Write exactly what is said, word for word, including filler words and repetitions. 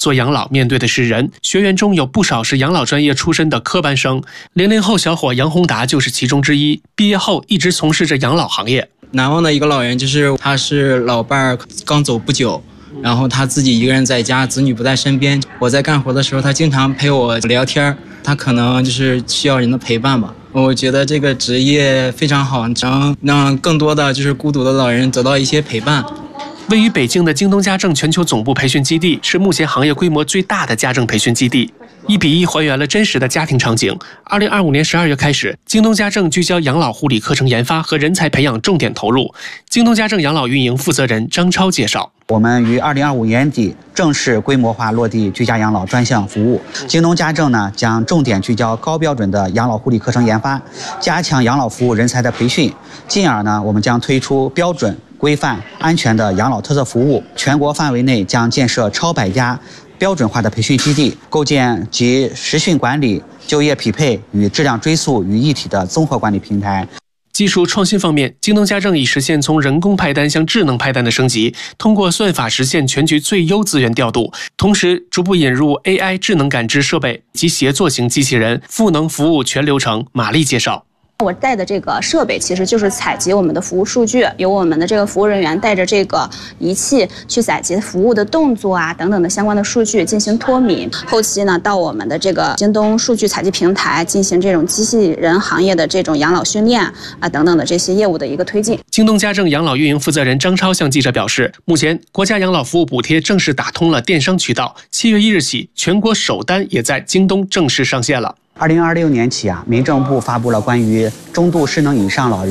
做养老面对的是人，学员中有不少是养老专业出身的科班生。零零后小伙杨宏达就是其中之一，毕业后一直从事着养老行业。 难忘的一个老人就是他是老伴儿刚走不久，然后他自己一个人在家，子女不在身边。我在干活的时候，他经常陪我聊天，他可能就是需要人的陪伴吧。我觉得这个职业非常好，能让更多的就是孤独的老人得到一些陪伴。 位于北京的京东家政全球总部培训基地是目前行业规模最大的家政培训基地，一比一还原了真实的家庭场景。二零二五年十二月开始，京东家政聚焦养老护理课程研发和人才培养重点投入。京东家政养老运营负责人张超介绍， 我们于二零二五年底正式规模化落地居家养老专项服务。京东家政呢，将重点聚焦高标准的养老护理课程研发，加强养老服务人才的培训。进而呢，我们将推出标准、规范、安全的养老特色服务。全国范围内将建设超百家标准化的培训基地，构建集实训管理、就业匹配与质量追溯于一体的综合管理平台。 技术创新方面，京东家政已实现从人工派单向智能派单的升级，通过算法实现全局最优资源调度，同时逐步引入 A I 智能感知设备及协作型机器人，赋能服务全流程。马丽介绍。 我带的这个设备其实就是采集我们的服务数据，由我们的这个服务人员带着这个仪器去采集服务的动作啊等等的相关的数据进行脱敏，后期呢到我们的这个京东数据采集平台进行这种机器人行业的这种养老训练啊等等的这些业务的一个推进。 京东家政养老运营负责人张超向记者表示，目前国家养老服务补贴正式打通了电商渠道，七月一日起，全国首单也在京东正式上线了。 二零二六年起啊，民政部发布了关于中度失能以上老人